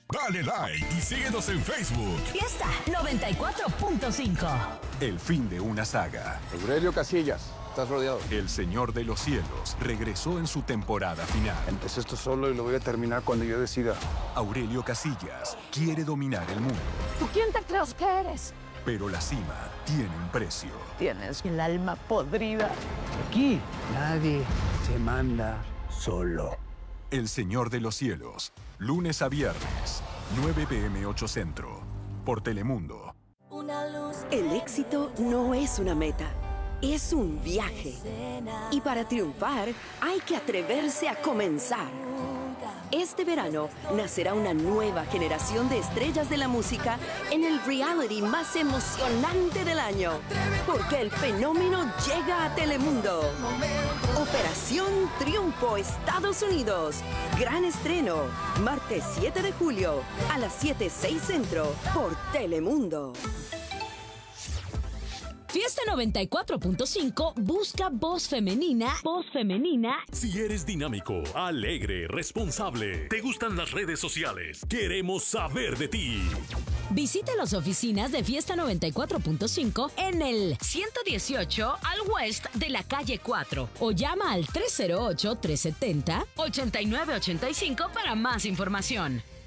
Dale like y síguenos en Facebook. Fiesta 94.5. El fin de una saga. Aurelio Casillas, estás rodeado. El Señor de los Cielos regresó en su temporada final. Empecé esto solo y lo voy a terminar cuando yo decida. Aurelio Casillas quiere dominar el mundo. ¿Tú quién te crees que eres? Pero la cima tiene un precio. Tienes el alma podrida. Aquí nadie se manda solo. El Señor de los Cielos, lunes a viernes, 9 p.m. 8 Centro, por Telemundo. El éxito no es una meta, es un viaje. Y para triunfar hay que atreverse a comenzar. Este verano nacerá una nueva generación de estrellas de la música en el reality más emocionante del año. Porque el fenómeno llega a Telemundo. Operación Triunfo Estados Unidos. Gran estreno. Martes 7 de julio a las 7:06 Centro por Telemundo. Fiesta 94.5 busca voz femenina. Voz femenina. Si eres dinámico, alegre, responsable, te gustan las redes sociales, queremos saber de ti. Visita las oficinas de Fiesta 94.5 en el 118 al West de la calle 4 o llama al 308-370-8985 para más información.